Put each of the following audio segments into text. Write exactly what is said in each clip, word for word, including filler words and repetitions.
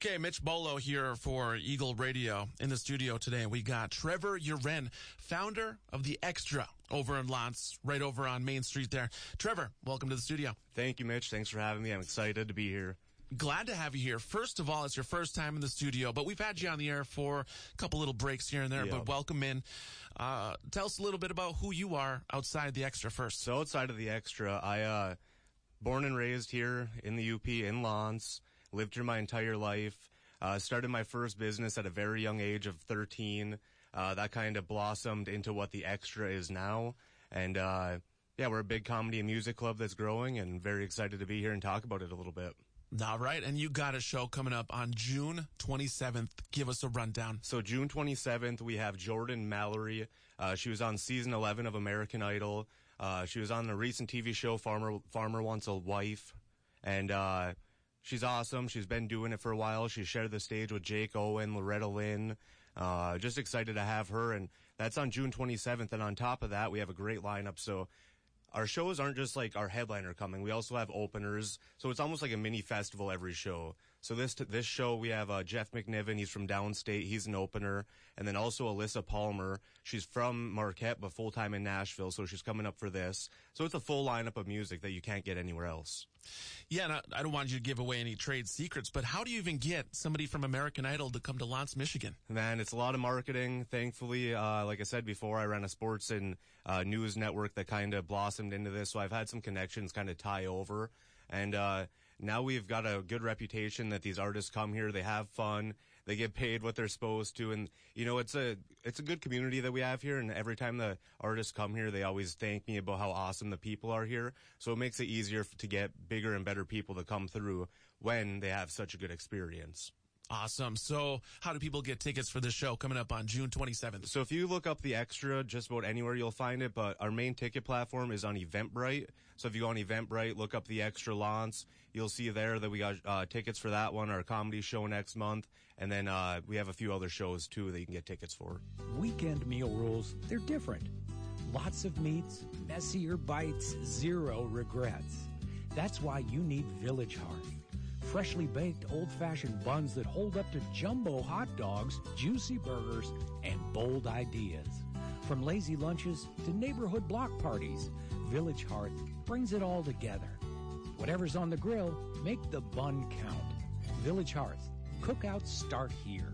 Okay, Mitch Bolo here for Eagle Radio. In the studio today, we got Trevor Uren, founder of The Extra over in Lance, right over on Main Street there. Trevor, welcome to the studio. Thank you, Mitch. Thanks for having me. I'm excited to be here. Glad to have you here. First of all, it's your first time in the studio, but we've had you on the air for a couple little breaks here and there, Yeah. but welcome in. Uh, tell us a little bit about who you are outside The Extra first. So outside of The Extra, I, uh, born and raised here in the U P in Lance, lived here my entire life, uh, started my first business at a very young age of thirteen. Uh, that kind of blossomed into what The Extra is now. And, uh, yeah, we're a big comedy and music club that's growing and very excited to be here and talk about it a little bit. All right, and you got a show coming up on June twenty-seventh. Give us a rundown. So June twenty-seventh, we have Jordan Mallory. Uh, she was on season eleven of American Idol. Uh, she was on the recent T V show Farmer Farmer Wants a Wife. And uh, she's awesome. She's been doing it for a while. She shared the stage with Jake Owen, Loretta Lynn. Uh, just excited to have her. And that's on June twenty-seventh. And on top of that, we have a great lineup. So our shows aren't just like our headliner coming. We also have openers. So it's almost like a mini festival every show. So this this show, we have uh, Jeff McNiven. He's from downstate. He's an opener. And then also Alyssa Palmer. She's from Marquette, but full-time in Nashville. So she's coming up for this. So it's a full lineup of music that you can't get anywhere else. Yeah, and I don't want you to give away any trade secrets, but how do you even get somebody from American Idol to come to Lance, Michigan? Man, it's a lot of marketing. Thankfully, uh, like I said before, I ran a sports and uh, news network that kind of blossomed into this. So I've had some connections kind of tie over. And uh now we've got a good reputation that these artists come here, they have fun, they get paid what they're supposed to, and you know, it's a it's a good community that we have here, and every time the artists come here, they always thank me about how awesome the people are here. So it makes it easier to get bigger and better people to come through when they have such a good experience. Awesome. So how do people get tickets for this show coming up on June twenty-seventh? So if you look up The Extra, just about anywhere you'll find it, but our main ticket platform is on Eventbrite. So if you go on Eventbrite, look up The Extra Lance, you'll see there that we got uh, tickets for that one, our comedy show next month, and then uh we have a few other shows too that you can get tickets for. Weekend meal rules, they're different. Lots of meats, messier bites, zero regrets. That's why you need Village Hearth. Freshly baked old-fashioned buns that hold up to jumbo hot dogs, juicy burgers, and bold ideas. From lazy lunches to neighborhood block parties, Village Hearth brings it all together. Whatever's on the grill, make the bun count. Village Hearth. Cookouts start here.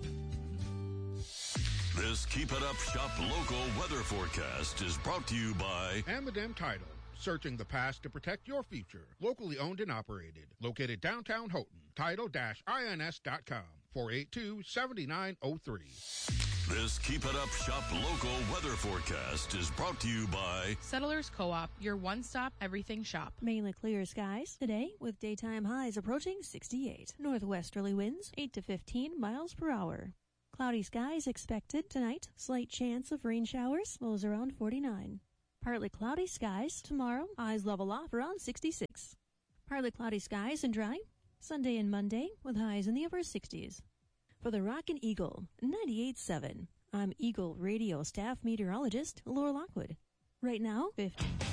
This Keep It Up Shop local weather forecast is brought to you by Amadem Title. Searching the past to protect your future. Locally owned and operated. Located downtown Houghton. Title dash I N S dot com. four eight two, seven nine zero three. This Keep It Up Shop local weather forecast is brought to you by Settlers Co-op, your one-stop everything shop. Mainly clear skies today with daytime highs approaching sixty-eight. Northwesterly winds eight to fifteen miles per hour. Cloudy skies expected tonight. Slight chance of rain showers. Lows around forty-nine. Partly cloudy skies tomorrow. Highs level off around sixty-six. Partly cloudy skies and dry. Sunday and Monday with highs in the upper sixties. For the Rockin' Eagle ninety-eight point seven, I'm Eagle Radio staff meteorologist Laura Lockwood. Right now, fifty.